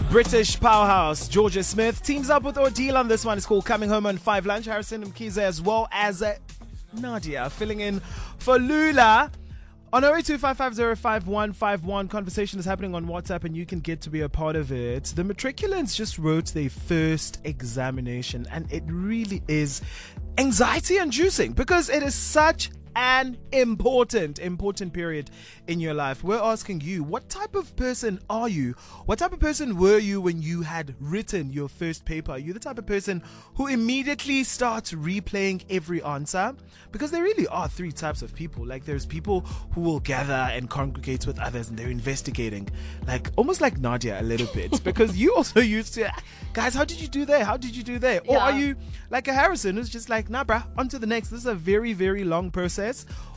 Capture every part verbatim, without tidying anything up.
British powerhouse Georgia Smith teams up with Ordeal on this one. It's called Coming Home on Five Lunch. Harrison Mkhize as well as uh, Nadia filling in for Lula. On zero eight two five five zero five one five one, conversation is happening on WhatsApp and you can get to be a part of it. The matriculants just wrote their first examination and it really is anxiety inducing because it is such an important, important period in your life. We're asking you, what type of person are you? What type of person were you when you had written your first paper? Are you the type of person who immediately starts replaying every answer? Because there really are three types of people. Like there's people who will gather and congregate with others and they're investigating, like almost like Nadia a little bit, because you also used to, guys, how did you do there? How did you do there? Or Yeah. are you like a Harrison who's just like, nah, bruh, on to the next. This is a very, very long process.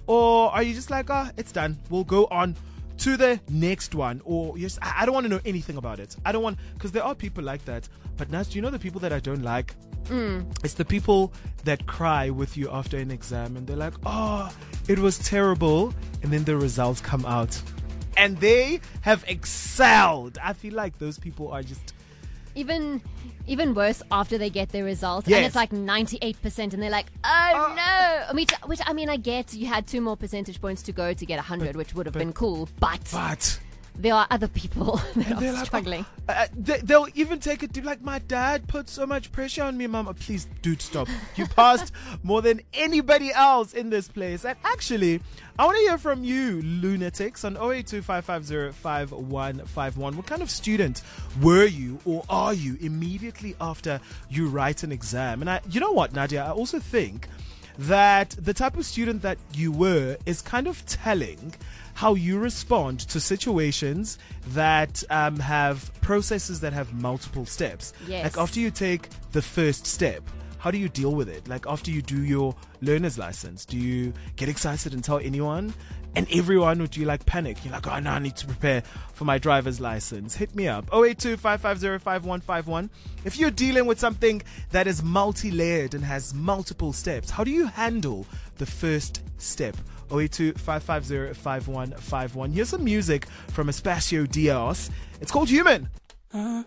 Or are you just like, ah, oh, it's done. We'll go on to the next one. Or you just, I I don't want to know anything about it. I don't want, because there are people like that. But Nas, do you know the people that I don't like? Mm. It's the people that cry with you after an exam and they're like, oh, it was terrible. And then the results come out. And they have excelled. I feel like those people are just... Even even worse after they get their result Yes. and it's like ninety-eight percent and they're like, oh no. I mean, which I mean, I get you had two more percentage points to go to get one hundred, which would have been cool. But, But... there are other people that they're are like, struggling. oh, uh, they, they'll even take it to like, my dad put so much pressure on me, mama. Please, dude, stop. You passed more than anybody else in this place. And actually, I want to hear from you, lunatics, on zero eight two five five zero five one five one. What kind of student were you or are you immediately after you write an exam? And I, you know what, Nadia, I also think that the type of student that you were is kind of telling how you respond to situations that um, have processes that have multiple steps. Yes. Like after you take the first step, how do you deal with it? Like after you do your learner's license, do you get excited and tell anyone? And everyone, would you like panic? You're like, oh no, I need to prepare for my driver's license. Hit me up. zero eight two five five zero five one five one. If you're dealing with something that is multi-layered and has multiple steps, how do you handle the first step? zero eight two five five zero five one five one. Here's some music from Espacio Diaz. It's called Human. Uh.